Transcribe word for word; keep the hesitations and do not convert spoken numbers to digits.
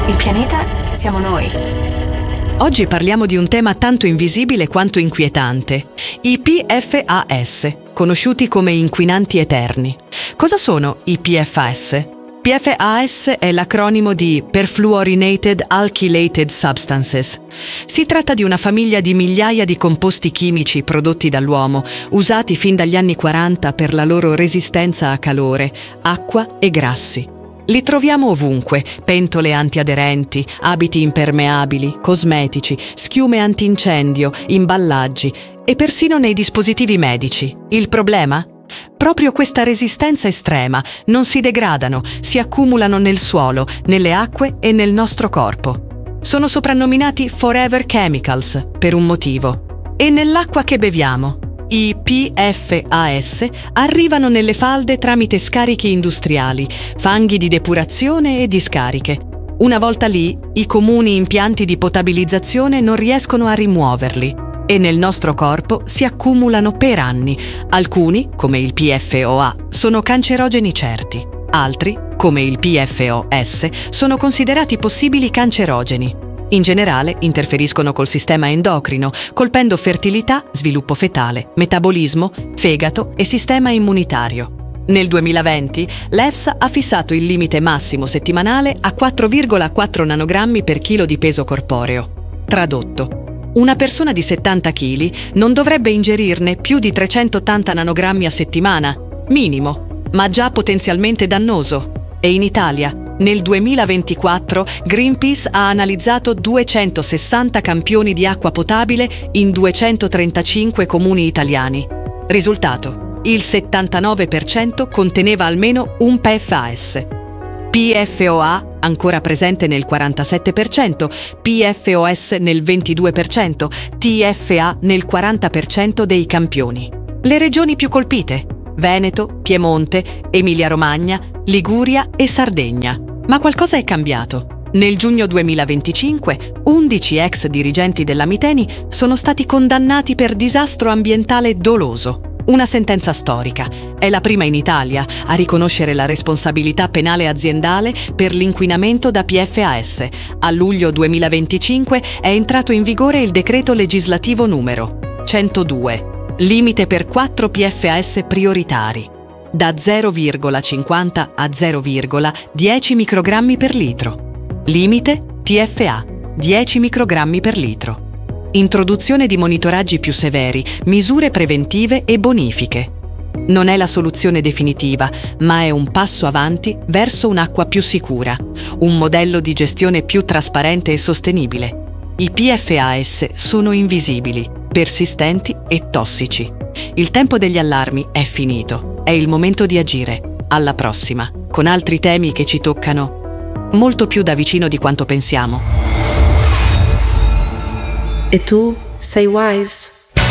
Il pianeta siamo noi. Oggi parliamo di un tema tanto invisibile quanto inquietante: i P F A S, conosciuti come inquinanti eterni. Cosa sono i P F A S? P F A S è l'acronimo di Perfluorinated Alkylated Substances. Si tratta di una famiglia di migliaia di composti chimici prodotti dall'uomo, usati fin dagli anni quaranta per la loro resistenza a calore, acqua e grassi. Li troviamo ovunque: pentole antiaderenti, abiti impermeabili, cosmetici, schiume antincendio, imballaggi e persino nei dispositivi medici. Il problema? Proprio questa resistenza estrema. Non si degradano, si accumulano nel suolo, nelle acque e nel nostro corpo. Sono soprannominati Forever Chemicals per un motivo. E nell'acqua che beviamo? I P F A S arrivano nelle falde tramite scarichi industriali, fanghi di depurazione e discariche. Una volta lì, i comuni impianti di potabilizzazione non riescono a rimuoverli e nel nostro corpo si accumulano per anni. Alcuni, come il P F O A, sono cancerogeni certi. Altri, come il P F O S, sono considerati possibili cancerogeni. In generale interferiscono col sistema endocrino, colpendo fertilità, sviluppo fetale, metabolismo, fegato e sistema immunitario. Nel duemilaventi l'E F S A ha fissato il limite massimo settimanale a quattro virgola quattro nanogrammi per chilo di peso corporeo. Tradotto: una persona di settanta chili non dovrebbe ingerirne più di trecentottanta nanogrammi a settimana, minimo, ma già potenzialmente dannoso. E in Italia, nel duemilaventiquattro, Greenpeace ha analizzato duecentosessanta campioni di acqua potabile in duecentotrentacinque comuni italiani. Risultato: il settantanove per cento conteneva almeno un P F A S. P F O A ancora presente nel quarantasette per cento, P F O S nel ventidue per cento, T F A nel quaranta per cento dei campioni. Le regioni più colpite: Veneto, Piemonte, Emilia-Romagna, Liguria e Sardegna. Ma qualcosa è cambiato. Nel giugno duemilaventicinque, undici ex dirigenti della Miteni sono stati condannati per disastro ambientale doloso. Una sentenza storica. È la prima in Italia a riconoscere la responsabilità penale aziendale per l'inquinamento da P F A S. A luglio duemilaventicinque è entrato in vigore il decreto legislativo numero centodue, limite per quattro P F A S prioritari, da zero virgola cinquanta a zero virgola dieci microgrammi per litro. Limite T F A, dieci microgrammi per litro. Introduzione di monitoraggi più severi, misure preventive e bonifiche. Non è la soluzione definitiva, ma è un passo avanti verso un'acqua più sicura, un modello di gestione più trasparente e sostenibile. I P F A S sono invisibili, persistenti e tossici. Il tempo degli allarmi è finito. È il momento di agire. Alla prossima, con altri temi che ci toccano molto più da vicino di quanto pensiamo. E tu sei wise?